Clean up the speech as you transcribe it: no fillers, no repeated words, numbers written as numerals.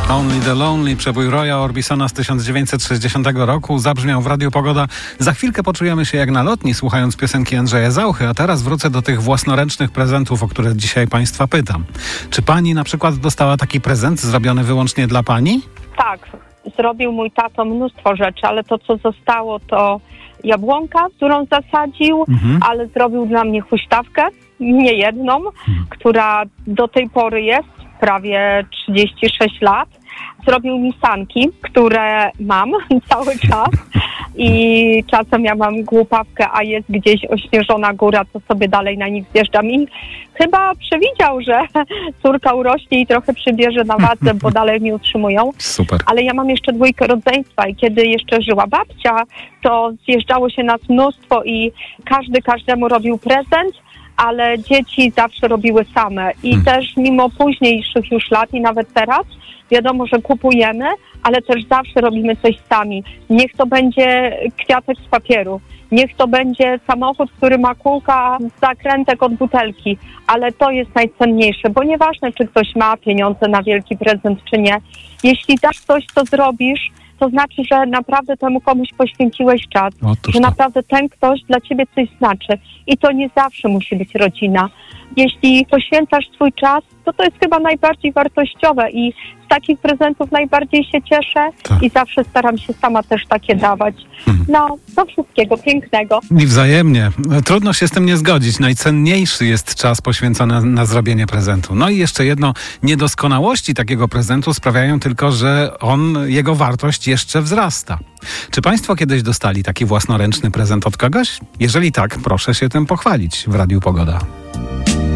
Only the Lonely, przebój Roya Orbisona z 1960 roku, zabrzmiał w Radiu Pogoda. Za chwilkę poczujemy się jak na lotni, słuchając piosenki Andrzeja Zauchy, a teraz wrócę do tych własnoręcznych prezentów, o które dzisiaj Państwa pytam. Czy Pani na przykład dostała taki prezent zrobiony wyłącznie dla Pani? Tak, zrobił mój tato mnóstwo rzeczy, ale to, co zostało, to jabłonka, którą zasadził, ale zrobił dla mnie huśtawkę, nie jedną, która do tej pory jest, prawie 36 lat. Zrobił mi sanki, które mam cały czas i czasem ja mam głupawkę, a jest gdzieś ośnieżona góra, to sobie dalej na nich zjeżdżam i chyba przewidział, że córka urośnie i trochę przybierze na wadze, bo dalej mnie utrzymują. Super. Ale ja mam jeszcze 2 rodzeństwa i kiedy jeszcze żyła babcia, to zjeżdżało się nas mnóstwo i każdy każdemu robił prezent, ale dzieci zawsze robiły same i też mimo późniejszych już lat i nawet teraz wiadomo, że kupujemy, ale też zawsze robimy coś sami. Niech to będzie kwiatek z papieru, niech to będzie samochód, który ma kółka z zakrętek od butelki, ale to jest najcenniejsze, bo nieważne, czy ktoś ma pieniądze na wielki prezent, czy nie. Jeśli dasz coś, co zrobisz, to znaczy, że naprawdę temu komuś poświęciłeś czas, że naprawdę ten ktoś dla ciebie coś znaczy. I to nie zawsze musi być rodzina. Jeśli poświęcasz swój czas, to jest chyba najbardziej wartościowe i z takich prezentów najbardziej się cieszę i zawsze staram się sama też takie dawać. No, do wszystkiego pięknego. I wzajemnie. Trudno się z tym nie zgodzić. Najcenniejszy jest czas poświęcony na zrobienie prezentu. No i jeszcze jedno, niedoskonałości takiego prezentu sprawiają tylko, że jego wartość jeszcze wzrasta. Czy Państwo kiedyś dostali taki własnoręczny prezent od kogoś? Jeżeli tak, proszę się tym pochwalić w Radiu Pogoda.